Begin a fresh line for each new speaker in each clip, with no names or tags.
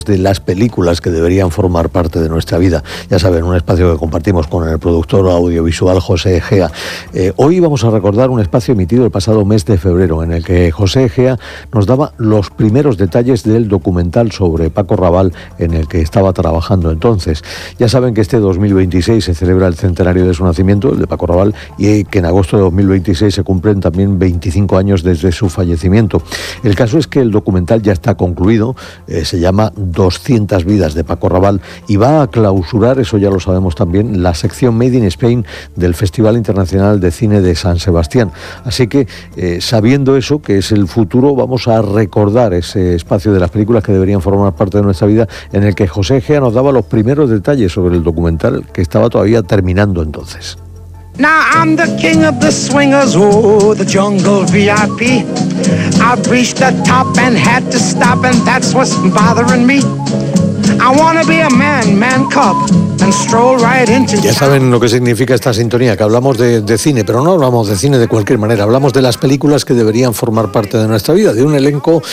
de las películas que deberían formar parte de nuestra vida. Ya saben, un espacio que compartimos con el productor audiovisual José Egea. Hoy vamos a recordar un espacio emitido el pasado mes de febrero en el que José Egea nos daba los primeros detalles del documental sobre Paco Rabanal en el que estaba trabajando entonces. Ya saben que este 2026 se celebra el centenario de su nacimiento, el de Paco Rabanal, y que en agosto de 2026 se cumplen también 25 años desde su fallecimiento. El caso es que el documental ya está concluido, se llama 200 vidas de Paco Rabanal y va a clausurar, eso ya lo sabemos también, la sección Made in Spain del Festival Internacional de Cine de San Sebastián. Así que, sabiendo eso, que es el futuro, vamos a recordar ese espacio de las películas que deberían formar parte de nuestra vida, en el que José Egea nos daba los primeros detalles sobre el documental que estaba todavía terminando entonces.
Now I'm the king of the swingers, oh, the jungle VIP. I've reached the top and had to stop, and that's what's bothering me. I wanna be a man cub, and stroll right into town.
Ya saben lo que significa esta sintonía, que hablamos de cine, pero no hablamos de cine de cualquier manera, hablamos de las películas que deberían formar parte de nuestra vida, de un elenco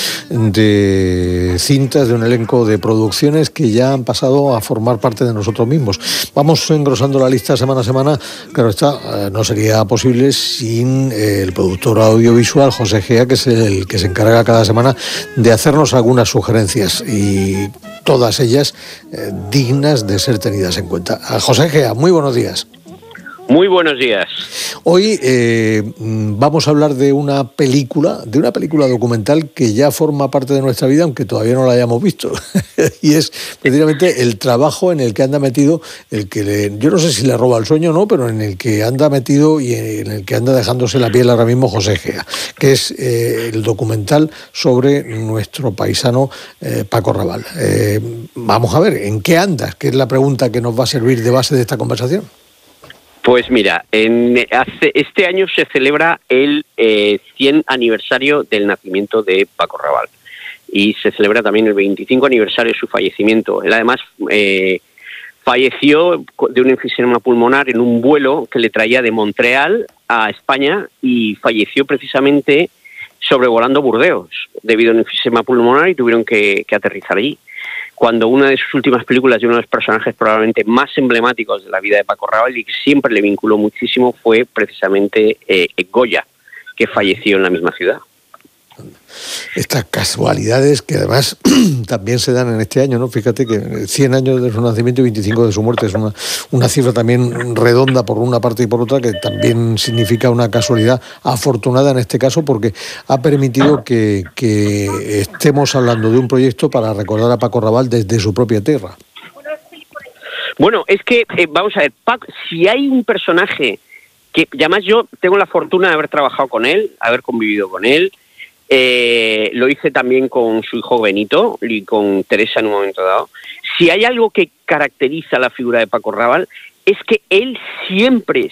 de cintas, de un elenco de producciones que ya han pasado a formar parte de nosotros mismos. Vamos engrosando la lista semana a semana. Claro está, no sería posible sin el productor audiovisual José Egea, que es el que se encarga cada semana de hacernos algunas sugerencias, y todas ellas dignas de ser tenidas en cuenta. José Egea, muy buenos días.
Muy buenos días.
Hoy vamos a hablar de una película documental que ya forma parte de nuestra vida, aunque todavía no la hayamos visto. Y es precisamente el trabajo en el que anda metido, yo no sé si le roba el sueño o no, pero en el que anda metido y en el que anda dejándose la piel ahora mismo José Egea, que es el documental sobre nuestro paisano Paco Rabanal. Vamos a ver, ¿en qué andas? Que es la pregunta que nos va a servir de base de esta conversación.
Pues mira, este año se celebra el 100 aniversario del nacimiento de Paco Rabanal y se celebra también el 25 aniversario de su fallecimiento. Él además falleció de un enfisema pulmonar en un vuelo que le traía de Montreal a España y falleció precisamente sobrevolando Burdeos debido a un enfisema pulmonar y tuvieron que aterrizar allí. Cuando una de sus últimas películas de uno de los personajes probablemente más emblemáticos de la vida de Paco Rabanal y que siempre le vinculó muchísimo fue precisamente Goya, que falleció en la misma ciudad.
Estas casualidades que además también se dan en este año, ¿no? Fíjate que 100 años de su nacimiento y 25 de su muerte es una cifra también redonda por una parte y por otra, que también significa una casualidad afortunada en este caso, porque ha permitido que estemos hablando de un proyecto para recordar a Paco Rabanal desde su propia tierra.
Bueno, es que, vamos a ver, Paco, si hay un personaje que, además yo tengo la fortuna de haber trabajado con él, haber convivido con él, lo hice también con su hijo Benito y con Teresa en un momento dado. Si hay algo que caracteriza la figura de Paco Rabanal es que él siempre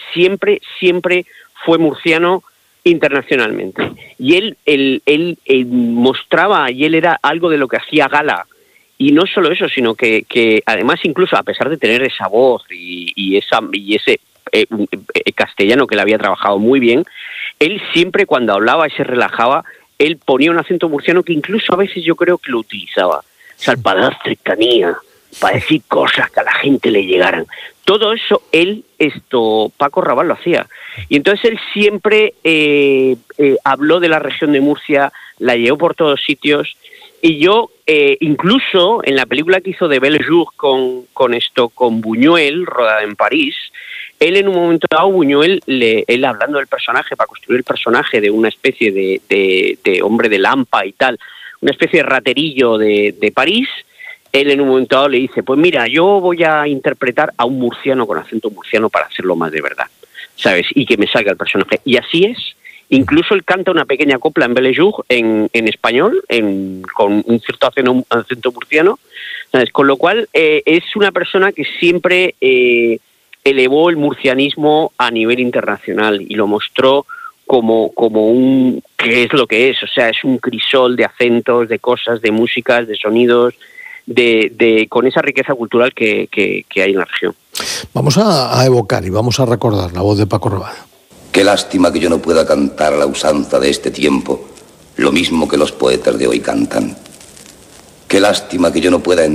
fue murciano internacionalmente. Y él mostraba, y él era algo de lo que hacía gala. Y no solo eso, sino que además, incluso a pesar de tener esa voz y ese castellano que le había trabajado muy bien, él siempre cuando hablaba y se relajaba, él ponía un acento murciano que incluso a veces yo creo que lo utilizaba. O sea, para dar cercanía, para decir cosas que a la gente le llegaran. Todo eso Paco Rabanal lo hacía. Y entonces él siempre habló de la región de Murcia, la llevó por todos sitios. Y yo, incluso en la película que hizo de Belle Jour con Buñuel, rodada en París, él en un momento dado, Buñuel, él hablando del personaje, para construir el personaje de una especie de hombre de Lampa y tal, una especie de raterillo de París, él en un momento dado le dice, pues mira, yo voy a interpretar a un murciano con acento murciano para hacerlo más de verdad, ¿sabes? Y que me salga el personaje. Y así es. Incluso él canta una pequeña copla en Belle Jour en español, con un cierto acento murciano, ¿sabes? Con lo cual es una persona que siempre elevó el murcianismo a nivel internacional y lo mostró como un, que es lo que es, o sea, es un crisol de acentos, de cosas, de músicas, de sonidos, con esa riqueza cultural que hay en la región.
Vamos a evocar y vamos a recordar la voz de Paco Rabanal.
Qué lástima que yo no pueda cantar a la usanza de este tiempo, lo mismo que los poetas de hoy cantan. Qué lástima que yo no pueda